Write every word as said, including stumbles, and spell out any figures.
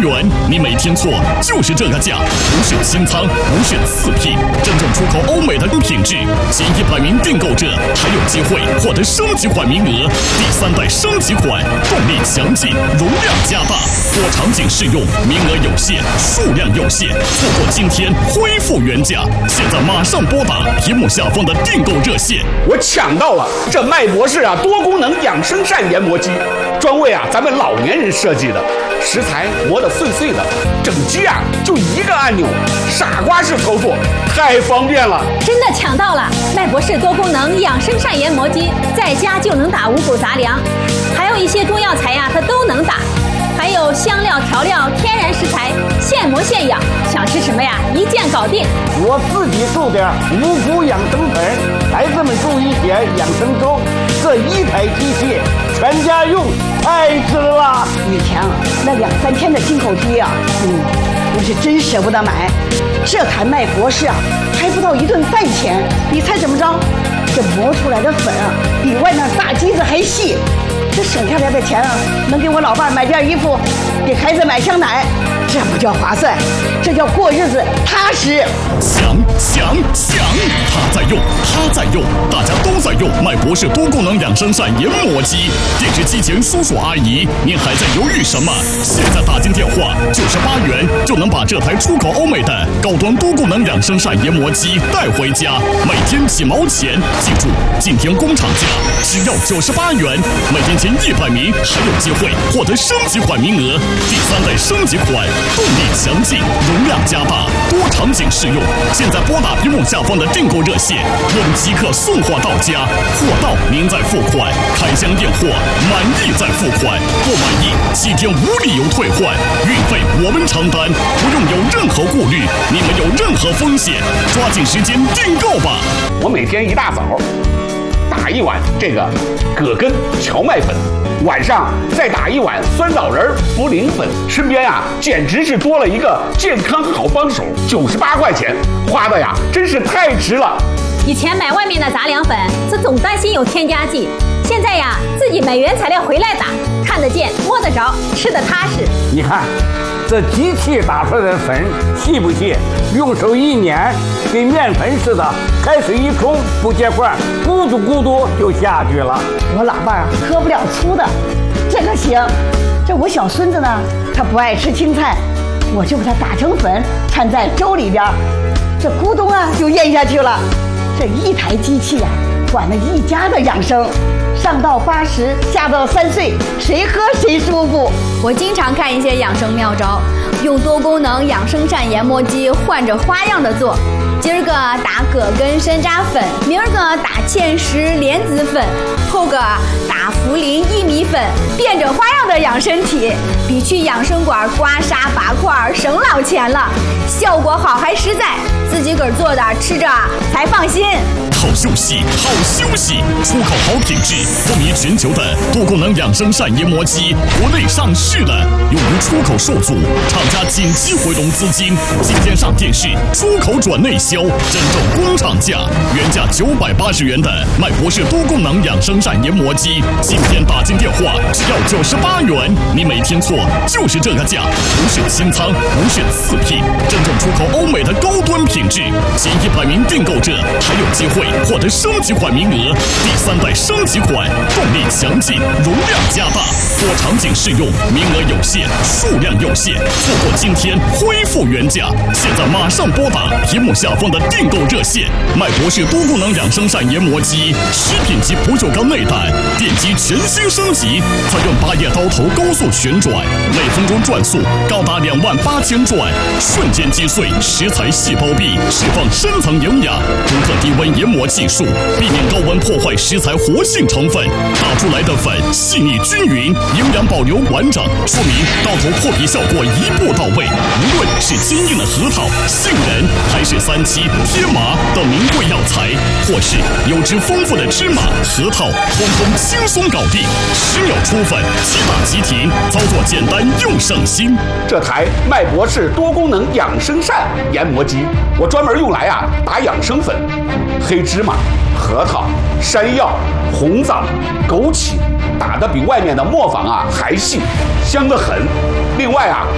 元，你没听错，就是这个价，不是清仓，不是次品，真正出口欧美的品质。前一百名订购者还有机会获得升级款名额，第三代升级款，动力强劲，容量加大，多场景适用，名额有限，数量有限，错过今天恢复原价。现在马上拨打屏幕下方的订购热线。 我抢到了这麦博士啊多功能养生扇研磨机，专为啊咱们老年人设计的，食材磨得碎碎的，整机啊就一个按钮，傻瓜式操作，太方便了。 真的抢到了麦博士多功能养生扇研磨机，在家就能打五谷杂粮，还有一些中药材呀、啊，它都能打。还有香料、调料、天然食材，现磨现养，想吃什么呀？一键搞定。 我自己做点五谷养生粉，孩子们做一些养生粥，这一台机器全家用，太值了。 雨强，那两三天的进口机啊，嗯，我是真舍不得买。这台麦博士啊，还不到一顿饭钱，你猜怎么着？这磨出来的粉啊，比外面大机子还细。这省下来的钱啊，能给我老伴买件衣服，给孩子买箱奶，这不叫划算，这叫过日子踏实。 想想想，他在用，他在用，大家都在用麦博士多功能养生扇研磨机。电视机前叔叔阿姨，您还在犹豫什么？现在打进电话，九十八元就能把这台出口欧美的高端多功能养生扇研磨机带回家，每天几毛钱。记住，今天工厂价只要九十八元，每天前一百名还有机会获得升级款名额。第三代升级款，动力强劲，容量加大，多场景适用。现在拨打屏幕下方的订购热线，我们即刻送货到家，货到您再付款，开箱验货，满意再付款，不满意七天无理由退换，运费我们承担，不用有任何顾虑，你们有任何风险，抓紧时间订购吧。 我每天一大早打一碗这个葛根荞麦粉，晚上再打一碗酸枣仁茯苓粉，身边啊简直是多了一个健康好帮手。九十八块钱花的呀，真是太值了。 以前买外面的杂粮粉，是总担心有添加剂，现在呀自己买原材料回来打，看得见摸得着，吃得踏实。 你看这机器打出来的粉细不细？用手一捻，跟面粉似的，开水一冲不结块，咕嘟咕嘟就下去了。 我老伴儿喝不了粗的，这个行。这我小孙子呢，他不爱吃青菜，我就把它打成粉，掺在粥里边，这咕咚啊就咽下去了。这一台机器呀、啊，管了一家的养生。上到八十，下到三岁，谁喝谁舒服。 我经常看一些养生妙招，用多功能养生扇研磨机换着花样的做。今儿个打葛根山楂粉，明儿个打芡实莲子粉，后个打茯苓薏米粉，变着花样的养身体，比去养生馆刮痧拔块省老钱了，效果好还实在，自己个儿做的吃着才放心。 好休息，好休息，出口好品质，风靡全球的多功能养生扇研磨机，国内上市了，由于出口受阻，厂家紧急回笼资金，今天上电视，出口转内销，真正工厂价，原价九百八十元的麦博士多功能养生扇研磨机，今天打进电话只要九十八元，你没听错，就是这个价，不是清仓，不是次品，真正出口欧美的高端品质，前一百名订购者还有机会获得升级款名额，第三代升级款，动力强劲，容量加大，多场景适用，名额有限，数量有限，错过今天恢复原价。现在马上拨打屏幕下方的订购热线。麦博士多功能养生扇研磨机，食品级不锈钢内胆，电机全新升级，采用八叶刀头高速旋转，每分钟转速高达两万八千转，瞬间击碎食材细胞壁，释放深层营养，独特低温研磨技术，避免高温破坏食材活性成分，打出来的粉细腻均匀，营养保留完整，说明刀头破皮效果一步到位。无论是坚硬的核桃、杏仁，还是三七、天麻等名贵药材，或是油脂丰富的芝麻、核桃，通通轻松搞定，十秒出粉，即打即停，操作简单又省心。 这台麦博士多功能养生扇研磨机，我专门用来啊打养生粉，黑芝麻、核桃、山药、红枣、枸杞，打得比外面的磨坊啊还细，香得很。另外啊，